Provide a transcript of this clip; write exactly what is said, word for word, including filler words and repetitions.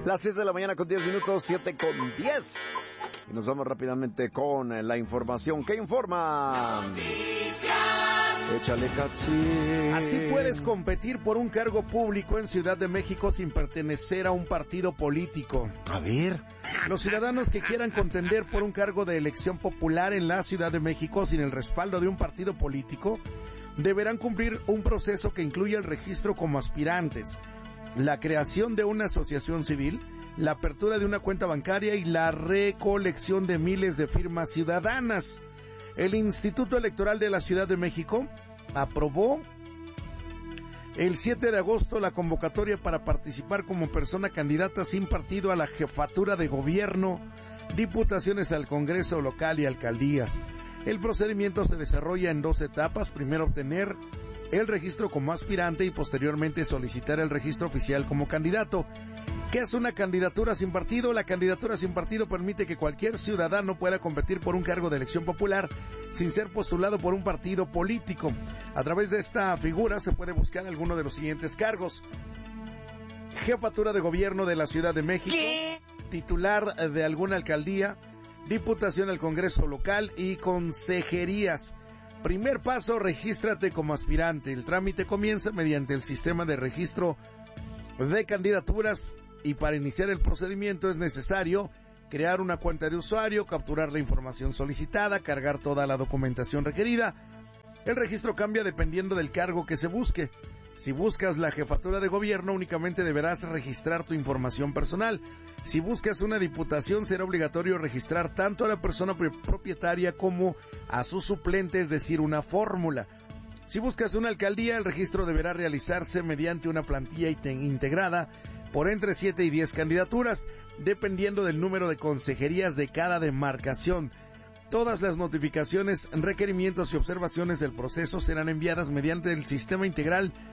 Las siete de la mañana con diez minutos, siete con diez. Y nos vamos rápidamente con la información. ¿Qué informa? Échale, Cachi. Así puedes competir por un cargo público en Ciudad de México sin pertenecer a un partido político. A ver. Los ciudadanos que quieran contender por un cargo de elección popular en la Ciudad de México sin el respaldo de un partido político deberán cumplir un proceso que incluye el registro como aspirantes, la creación de una asociación civil, la apertura de una cuenta bancaria y la recolección de miles de firmas ciudadanas. El Instituto Electoral de la Ciudad de México aprobó el siete de agosto la convocatoria para participar como persona candidata sin partido a la jefatura de gobierno, diputaciones al Congreso local y alcaldías. El procedimiento se desarrolla en dos etapas. Primero, obtener el registro como aspirante y posteriormente solicitar el registro oficial como candidato. ¿Qué es una candidatura sin partido? La candidatura sin partido permite que cualquier ciudadano pueda competir por un cargo de elección popular sin ser postulado por un partido político. A través de esta figura se puede buscar alguno de los siguientes cargos: jefatura de gobierno de la Ciudad de México, titular de alguna alcaldía, diputación al Congreso local y consejerías. Primer paso, regístrate como aspirante. El trámite comienza mediante el sistema de registro de candidaturas y para iniciar el procedimiento es necesario crear una cuenta de usuario, capturar la información solicitada, cargar toda la documentación requerida. El registro cambia dependiendo del cargo que se busque. Si buscas la jefatura de gobierno, únicamente deberás registrar tu información personal. Si buscas una diputación, será obligatorio registrar tanto a la persona propietaria como a su suplente, es decir, una fórmula. Si buscas una alcaldía, el registro deberá realizarse mediante una plantilla integrada por entre siete y diez candidaturas, dependiendo del número de consejerías de cada demarcación. Todas las notificaciones, requerimientos y observaciones del proceso serán enviadas mediante el sistema integral